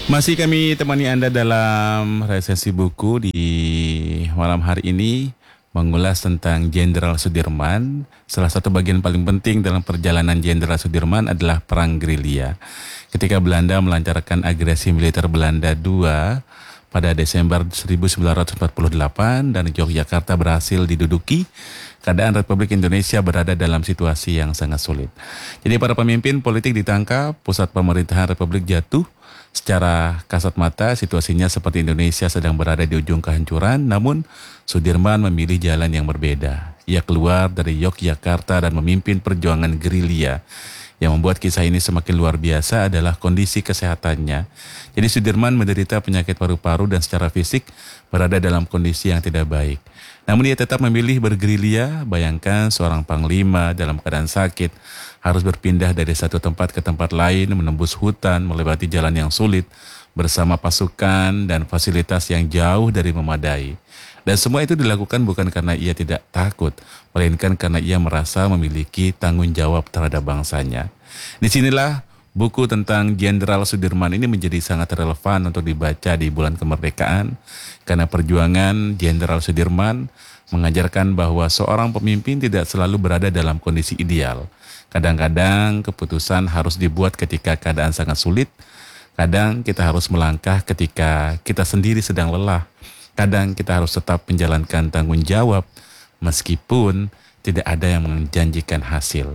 Masih kami temani Anda dalam resensi buku di malam hari ini mengulas tentang Jenderal Sudirman. Salah satu bagian paling penting dalam perjalanan Jenderal Sudirman adalah Perang Gerilya. Ketika Belanda melancarkan agresi militer Belanda II pada Desember 1948 dan Yogyakarta berhasil diduduki, keadaan Republik Indonesia berada dalam situasi yang sangat sulit. Jadi para pemimpin politik ditangkap, pusat pemerintahan Republik jatuh. Secara kasat mata, situasinya seperti Indonesia sedang berada di ujung kehancuran, namun Sudirman memilih jalan yang berbeda. Ia keluar dari Yogyakarta dan memimpin perjuangan gerilya. Yang membuat kisah ini semakin luar biasa adalah kondisi kesehatannya. Jadi Sudirman menderita penyakit paru-paru dan secara fisik berada dalam kondisi yang tidak baik. Namun ia tetap memilih bergerilya. Bayangkan seorang panglima dalam keadaan sakit harus berpindah dari satu tempat ke tempat lain, menembus hutan, melewati jalan yang sulit, bersama pasukan dan fasilitas yang jauh dari memadai. Dan semua itu dilakukan bukan karena ia tidak takut, melainkan karena ia merasa memiliki tanggung jawab terhadap bangsanya. Disinilah buku tentang Jenderal Sudirman ini menjadi sangat relevan untuk dibaca di bulan kemerdekaan, karena perjuangan Jenderal Sudirman mengajarkan bahwa seorang pemimpin tidak selalu berada dalam kondisi ideal. Kadang-kadang keputusan harus dibuat ketika keadaan sangat sulit. Kadang kita harus melangkah ketika kita sendiri sedang lelah. Kadang kita harus tetap menjalankan tanggung jawab meskipun tidak ada yang menjanjikan hasil.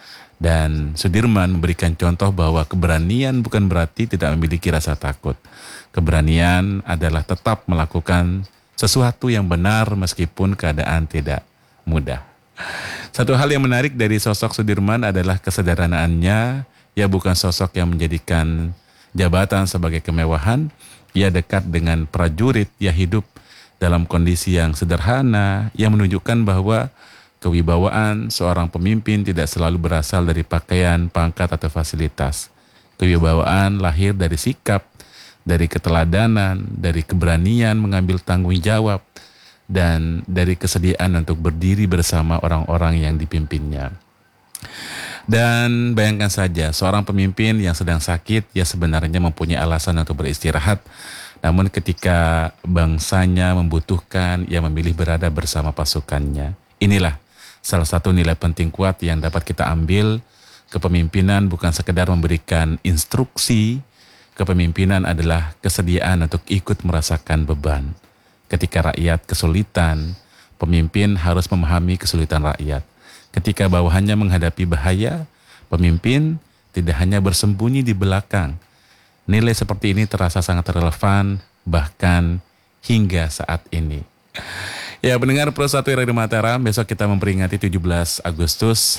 Dan Sudirman memberikan contoh bahwa keberanian bukan berarti tidak memiliki rasa takut. Keberanian adalah tetap melakukan sesuatu yang benar meskipun keadaan tidak mudah. Satu hal yang menarik dari sosok Sudirman adalah kesederhanaannya. Ia bukan sosok yang menjadikan jabatan sebagai kemewahan. Ia dekat dengan prajurit. Ia hidup dalam kondisi yang sederhana. Ia menunjukkan bahwa kewibawaan seorang pemimpin tidak selalu berasal dari pakaian, pangkat, atau fasilitas. Kewibawaan lahir dari sikap, dari keteladanan, dari keberanian mengambil tanggung jawab, dan dari kesediaan untuk berdiri bersama orang-orang yang dipimpinnya. Dan bayangkan saja, seorang pemimpin yang sedang sakit, ia sebenarnya mempunyai alasan untuk beristirahat. Namun ketika bangsanya membutuhkan, ia memilih berada bersama pasukannya. Inilah salah satu nilai penting kuat yang dapat kita ambil. Kepemimpinan bukan sekedar memberikan instruksi. Kepemimpinan adalah kesediaan untuk ikut merasakan beban. Ketika rakyat kesulitan, pemimpin harus memahami kesulitan rakyat. Ketika bawahannya menghadapi bahaya, pemimpin tidak hanya bersembunyi di belakang. Nilai seperti ini terasa sangat relevan, bahkan hingga saat ini. Ya, pendengar Pro 1 Radio Mataram, besok kita memperingati 17 Agustus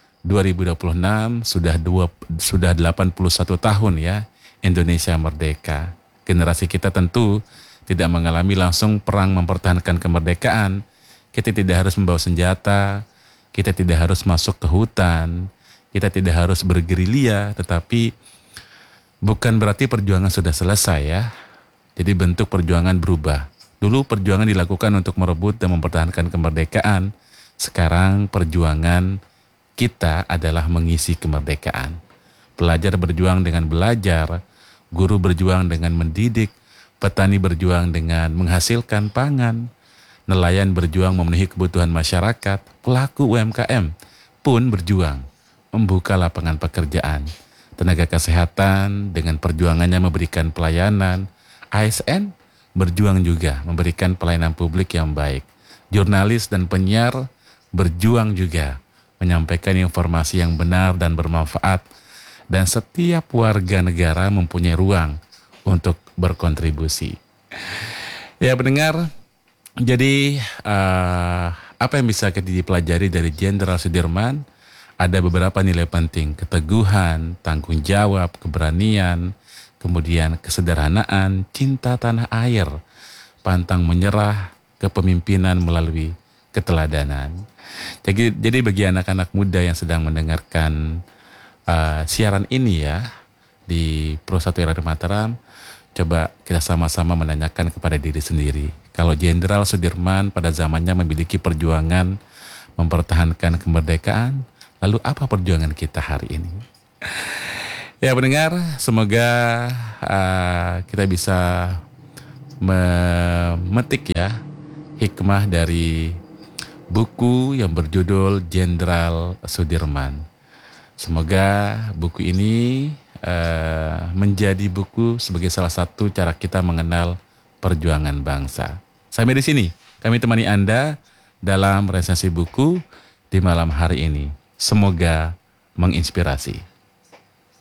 2026, sudah 81 tahun ya, Indonesia merdeka. Generasi kita tentu tidak mengalami langsung perang mempertahankan kemerdekaan. Kita tidak harus membawa senjata, kita tidak harus masuk ke hutan, kita tidak harus bergerilya, tetapi bukan berarti perjuangan sudah selesai ya. Jadi bentuk perjuangan berubah. Dulu perjuangan dilakukan untuk merebut dan mempertahankan kemerdekaan. Sekarang perjuangan kita adalah mengisi kemerdekaan. Pelajar berjuang dengan belajar, guru berjuang dengan mendidik, petani berjuang dengan menghasilkan pangan, nelayan berjuang memenuhi kebutuhan masyarakat, pelaku UMKM pun berjuang membuka lapangan pekerjaan. Tenaga kesehatan dengan perjuangannya memberikan pelayanan, ASN berjuang juga memberikan pelayanan publik yang baik. Jurnalis dan penyiar berjuang juga menyampaikan informasi yang benar dan bermanfaat. Dan setiap warga negara mempunyai ruang untuk berkontribusi. Ya pendengar, jadi apa yang bisa kita dipelajari dari Jenderal Sudirman? Ada beberapa nilai penting: keteguhan, tanggung jawab, keberanian, kemudian kesederhanaan, cinta tanah air, pantang menyerah, kepemimpinan melalui keteladanan. Jadi bagi anak-anak muda yang sedang mendengarkan siaran ini ya di Pro 1 Radio Mataram, coba kita sama-sama menanyakan kepada diri sendiri. Kalau Jenderal Sudirman pada zamannya memiliki perjuangan mempertahankan kemerdekaan, lalu apa perjuangan kita hari ini? Ya pendengar, semoga kita bisa memetik ya hikmah dari buku yang berjudul Jenderal Sudirman. Semoga buku ini menjadi buku sebagai salah satu cara kita mengenal perjuangan bangsa. Sampai di sini, kami temani Anda dalam resensi buku di malam hari ini. Semoga menginspirasi.